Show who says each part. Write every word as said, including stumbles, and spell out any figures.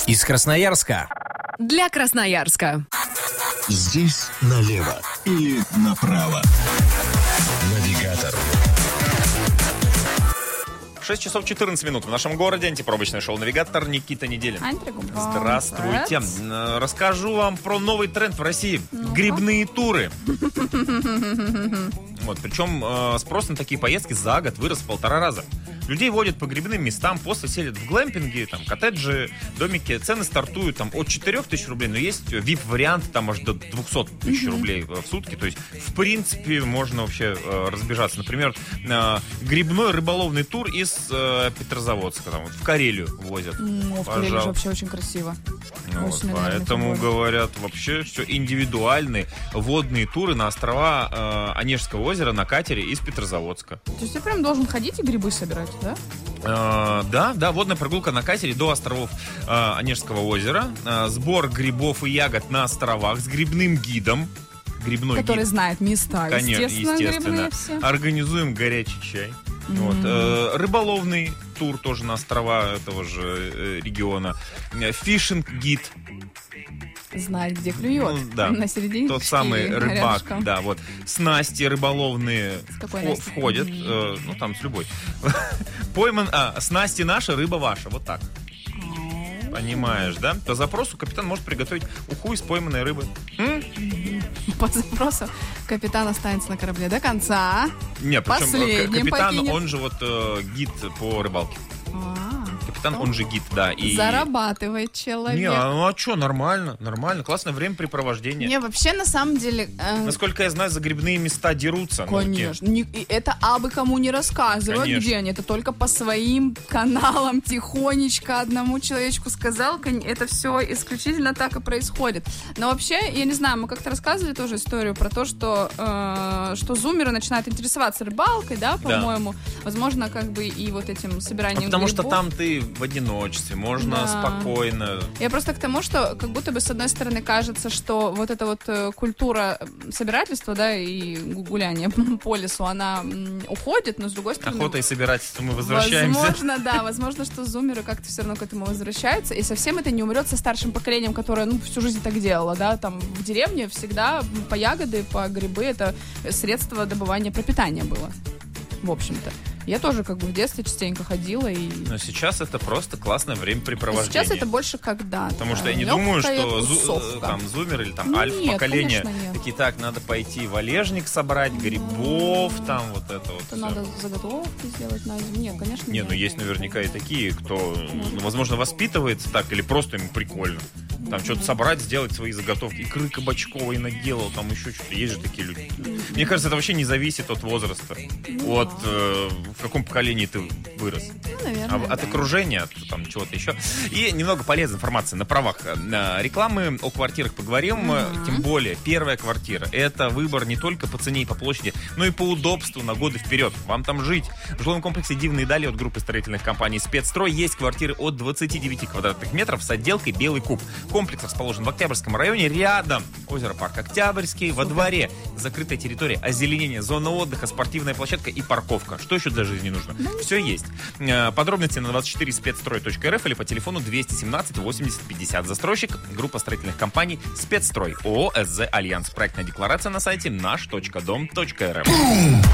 Speaker 1: Из Красноярска.
Speaker 2: Для Красноярска.
Speaker 3: Здесь налево или направо. Навигатор.
Speaker 4: шесть часов четырнадцать минут в нашем городе. Антипробочное шоу «Навигатор». Никита Неделин. Здравствуйте. Расскажу вам про новый тренд в России. Ну-ка. Грибные туры. Вот, причем э, спрос на такие поездки за год вырос в полтора раза. Людей водят по грибным местам, после селят в глэмпинге, там, коттеджи, домики. Цены стартуют там от четырех тысяч рублей, но есть ви ай пи-варианты там аж до двухсот тысяч рублей в сутки. То есть, в принципе, можно вообще э, разбежаться. Например, э, грибной рыболовный тур из э, Петрозаводска, там, вот, в Карелию возят.
Speaker 5: Ну, в Карелии же вообще очень красиво.
Speaker 4: Ну, вот, поэтому, говорят, вообще все индивидуальные водные туры на острова э, Онежского озера на катере из Петрозаводска.
Speaker 5: То есть ты прям должен ходить и грибы собирать, да?
Speaker 4: Э, да, да, водная прогулка на катере до островов э, Онежского озера. Э, сбор грибов и ягод на островах с грибным гидом. Грибной
Speaker 5: Который
Speaker 4: гид.
Speaker 5: знает места,
Speaker 4: Конечно,
Speaker 5: естественно,
Speaker 4: естественно.
Speaker 5: все.
Speaker 4: Организуем горячий чай. Mm-hmm. Вот. Э, рыболовный тур тоже на острова этого же э, региона. Фишинг-гид.
Speaker 5: Знать, где клюет.
Speaker 4: Ну, да.
Speaker 5: На середине.
Speaker 4: Тот самый рыбак. Да, вот. Снасти рыболовные в- входят. Э, ну, там с любой. Пойман. А, снасти наша, рыба ваша. Вот так. Понимаешь, да? По запросу капитан может приготовить уху из пойманной рыбы. М?
Speaker 5: По запросу капитан останется на корабле до конца.
Speaker 4: Не, причем
Speaker 5: Последним
Speaker 4: капитан,
Speaker 5: покинет.
Speaker 4: он же вот э, гид по рыбалке. Капитан, он же гид, да. И...
Speaker 5: Зарабатывает человек.
Speaker 4: Не, ну а что, нормально, нормально. Классное времяпрепровождение.
Speaker 5: Не, вообще, на самом деле... Э...
Speaker 4: Насколько я знаю, за грибные места дерутся.
Speaker 5: Конечно. Ну, не, это абы кому не рассказывают,
Speaker 4: Конечно.
Speaker 5: где они. Это только по своим каналам тихонечко одному человечку сказал. Это все исключительно так и происходит. Но вообще, я не знаю, мы как-то рассказывали тоже историю про то, что, э, что зумеры начинают интересоваться рыбалкой, да, по-моему. Да. Возможно, как бы и вот этим собиранием
Speaker 4: а потому
Speaker 5: грибов.
Speaker 4: что там ты в одиночестве, можно да. спокойно.
Speaker 5: Я просто к тому, что как будто бы с одной стороны кажется, что вот эта вот культура собирательства, да, и гуляния по лесу, она уходит, но с другой стороны...
Speaker 4: Охота и собирательство мы возвращаемся.
Speaker 5: Возможно, да, возможно, что зумеры как-то все равно к этому возвращаются, и совсем это не умрет со старшим поколением, которое, ну, всю жизнь так делало, да, там в деревне всегда по ягоды, по грибы это средство добывания пропитания было, в общем-то. Я тоже как бы в детстве частенько ходила и...
Speaker 4: Но сейчас это просто классное времяпрепровождение.
Speaker 5: Сейчас это больше когда.
Speaker 4: Потому что я не
Speaker 5: Легкая
Speaker 4: думаю, что
Speaker 5: тусовка.
Speaker 4: там зумер или там
Speaker 5: Нет,
Speaker 4: альфа-поколение
Speaker 5: нет.
Speaker 4: такие, так, надо пойти валежник собрать, грибов, там вот это вот.
Speaker 5: Это надо заготовки сделать на зиму. Нет, конечно,
Speaker 4: не,
Speaker 5: нет.
Speaker 4: ну есть наверняка и такие, кто, ну, возможно, воспитывается так или просто ему прикольно. Там что-то собрать, сделать свои заготовки. Икры кабачковой наделал, там еще что-то. Есть же такие люди. Мне кажется, это вообще не зависит от возраста. Ну, от э, в каком поколении ты вырос.
Speaker 5: Ну, наверное,
Speaker 4: а,
Speaker 5: да.
Speaker 4: От окружения, от там чего-то еще. И немного полезной информации на правах рекламы. О квартирах поговорим. Mm-hmm. Тем более, первая квартира — это выбор не только по цене и по площади, но и по удобству на годы вперед. Вам там жить. В жилом комплексе «Дивные дали» от группы строительных компаний «Спецстрой» есть квартиры от двадцати девяти квадратных метров с отделкой «Белый куб». Комплекс расположен в Октябрьском районе, рядом озеро Парк Октябрьский, во дворе закрытая территория, озеленение, зона отдыха, спортивная площадка и парковка. Что еще для жизни нужно? Все есть. Подробности на двадцать четыре спецстрой точка эр эф или по телефону двести семнадцать восемьдесят пятьдесят. Застройщик — группа строительных компаний «Спецстрой». ООО «СЗ Альянс». Проектная декларация на сайте наш точка дом точка эр эф.